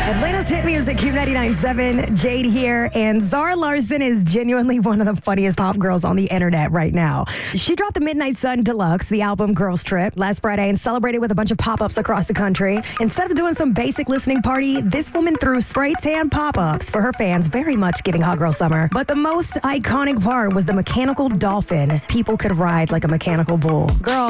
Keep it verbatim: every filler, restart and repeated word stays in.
Atlanta's hit music, Q ninety-nine point seven, Jade here, and Zara Larsson is genuinely one of the funniest pop girls on the internet right now. She dropped the Midnight Sun Deluxe, the album Girls Trip, last Friday and celebrated with a bunch of pop-ups across the country. Instead of doing some basic listening party, this woman threw spray tan pop-ups for her fans, very much giving Hot Girl Summer. But the most iconic part was the mechanical dolphin people could ride like a mechanical bull. Girl,